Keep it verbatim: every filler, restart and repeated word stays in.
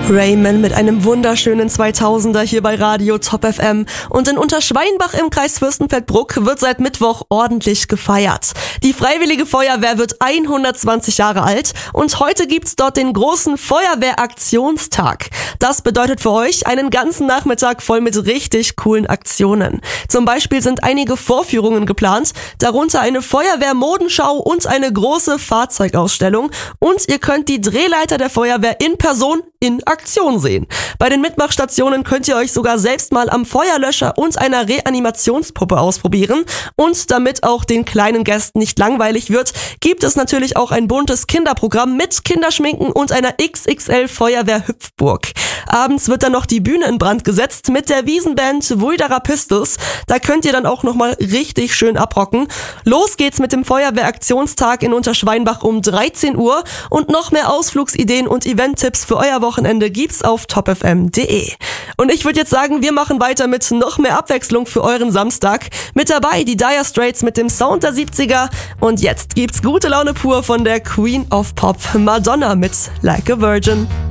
Raymond mit einem wunderschönen zweitausender hier bei Radio Top F M. Und in Unterschweinbach im Kreis Fürstenfeldbruck wird seit Mittwoch ordentlich gefeiert. Die Freiwillige Feuerwehr wird hundertzwanzig Jahre alt und heute gibt's dort den großen Feuerwehraktionstag. Das bedeutet für euch einen ganzen Nachmittag voll mit richtig coolen Aktionen. Zum Beispiel sind einige Vorführungen geplant, darunter eine Feuerwehrmodenschau und eine große Fahrzeugausstellung. Und ihr könnt die Drehleiter der Feuerwehr in Person in Aktion sehen. Bei den Mitmachstationen könnt ihr euch sogar selbst mal am Feuerlöscher und einer Reanimationspuppe ausprobieren. Und damit auch den kleinen Gästen nicht langweilig wird, gibt es natürlich auch ein buntes Kinderprogramm mit Kinderschminken und einer X X L Feuerwehr-Hüpfburg. Abends wird dann noch die Bühne in Brand gesetzt mit der Wiesenband Vuldarer Pistols. Da könnt ihr dann auch nochmal richtig schön abrocken. Los geht's mit dem Feuerwehraktionstag in Unterschweinbach um dreizehn Uhr und noch mehr Ausflugsideen und Event-Tipps für euer Wochenende gibt's auf top f m punkt d e. Und ich würde jetzt sagen, wir machen weiter mit noch mehr Abwechslung für euren Samstag. Mit dabei die Dire Straits mit dem Sound der siebziger und jetzt gibt's gute Laune pur von der Queen of Pop, Madonna mit Like a Virgin.